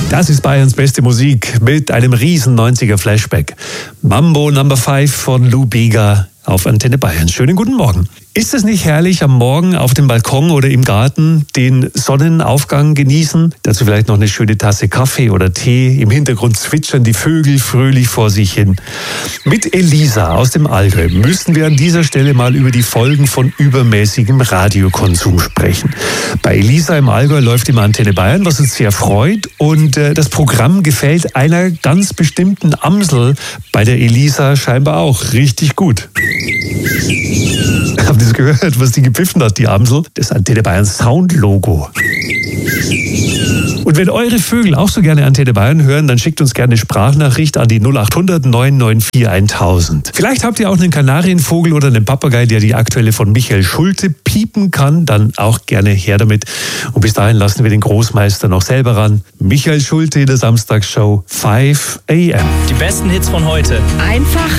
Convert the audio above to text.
Das ist Bayerns beste Musik mit einem riesen 90er-Flashback. Mambo No. 5 von Lou Bega auf Antenne Bayern. Schönen guten Morgen. Ist es nicht herrlich, am Morgen auf dem Balkon oder im Garten den Sonnenaufgang genießen? Dazu vielleicht noch eine schöne Tasse Kaffee oder Tee. Im Hintergrund zwitschern die Vögel fröhlich vor sich hin. Mit Elisa aus dem Allgäu müssen wir an dieser Stelle mal über die Folgen von übermäßigem Radiokonsum sprechen. Bei Elisa im Allgäu läuft immer Antenne Bayern, was uns sehr freut. Und das Programm gefällt einer ganz bestimmten Amsel bei der Elisa scheinbar auch richtig gut. Habt ihr das gehört, was die gepfiffen hat, die Amsel? Das Antenne Bayern Sound-Logo. Und wenn eure Vögel auch so gerne Antenne Bayern hören, dann schickt uns gerne eine Sprachnachricht an die 0800 994 1000. Vielleicht habt ihr auch einen Kanarienvogel oder einen Papagei, der die aktuelle von Michael Schulte piepen kann, dann auch gerne her damit. Und bis dahin lassen wir den Großmeister noch selber ran. Michael Schulte in der Samstagsshow 5 AM. Die besten Hits von heute. Einfach